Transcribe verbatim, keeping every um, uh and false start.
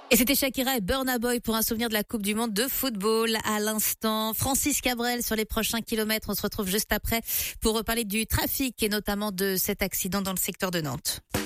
Et c'était Shakira et Burna Boy pour un souvenir de la Coupe du Monde de football à l'instant. Francis Cabrel sur les prochains kilomètres. On se retrouve juste après pour reparler du trafic et notamment de cet accident dans le secteur de Nantes.